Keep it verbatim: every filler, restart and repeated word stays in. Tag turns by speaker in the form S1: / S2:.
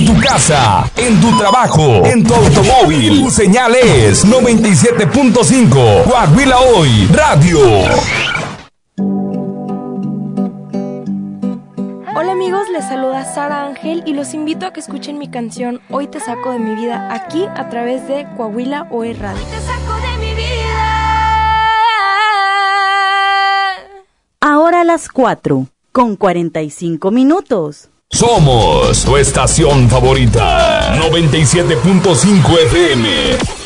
S1: En tu casa, en tu trabajo, en tu automóvil. Tu señal es noventa y siete punto cinco. Coahuila Hoy Radio.
S2: Hola amigos, les saluda Sara Ángel y los invito a que escuchen mi canción Hoy te saco de mi vida aquí a través de Coahuila Hoy Radio.
S3: Hoy te saco de mi vida.
S4: Ahora a las cuatro, con cuarenta y cinco minutos.
S1: Somos tu estación favorita, noventa y siete punto cinco F M.